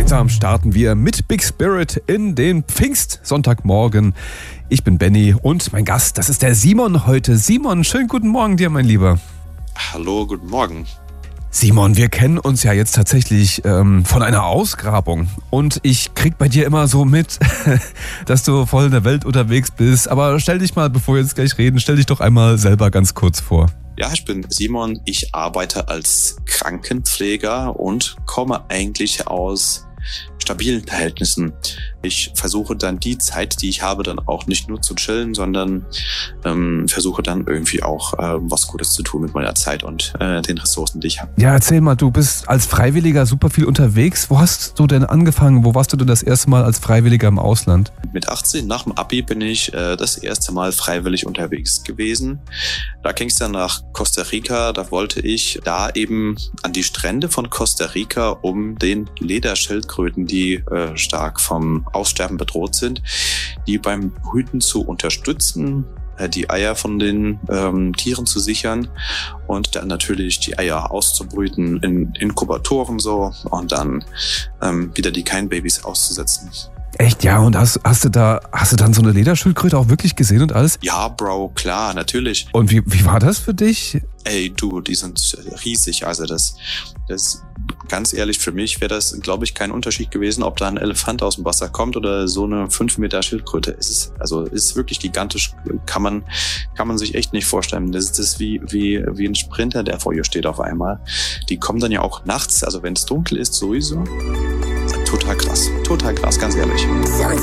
Langsam starten wir mit Big Spirit in den Pfingstsonntagmorgen. Ich bin Benny und mein Gast, das ist der Simon heute. Simon, schönen guten Morgen dir, mein Lieber. Hallo, guten Morgen. Simon, wir kennen uns ja jetzt tatsächlich von einer Ausgrabung und ich krieg bei dir immer so mit, dass du voll in der Welt unterwegs bist. Aber stell dich mal, bevor wir jetzt gleich reden, stell dich doch einmal selber ganz kurz vor. Ja, ich bin Simon, ich arbeite als Krankenpfleger und komme eigentlich aus stabilen Verhältnissen. Ich versuche dann die Zeit, die ich habe, dann auch nicht nur zu chillen, sondern versuche dann irgendwie auch was Gutes zu tun mit meiner Zeit und den Ressourcen, die ich habe. Ja, erzähl mal, du bist als Freiwilliger super viel unterwegs. Wo hast du denn angefangen? Wo warst du denn das erste Mal als Freiwilliger im Ausland? Mit 18, nach dem Abi, bin ich das erste Mal freiwillig unterwegs gewesen. Da ging es dann nach Costa Rica. Da wollte ich da eben an die Strände von Costa Rica, um den Lederschildkröten, die stark vom Aussterben bedroht sind, die beim Brüten zu unterstützen, die Eier von den Tieren zu sichern und dann natürlich die Eier auszubrüten in Inkubatoren so und dann wieder die Keinbabys auszusetzen. Echt, ja, und hast du dann so eine Lederschildkröte auch wirklich gesehen und alles? Ja, Bro, klar, natürlich. Und wie war das für dich? Ey, du, die sind riesig, also das ganz ehrlich, für mich wäre das, glaube ich, kein Unterschied gewesen, ob da ein Elefant aus dem Wasser kommt oder so eine 5 Meter Schildkröte. Ist wirklich gigantisch, kann man sich echt nicht vorstellen. Das ist wie ein Sprinter, der vor ihr steht auf einmal. Die kommen dann ja auch nachts, also wenn es dunkel ist, sowieso. Total krass, ganz ehrlich.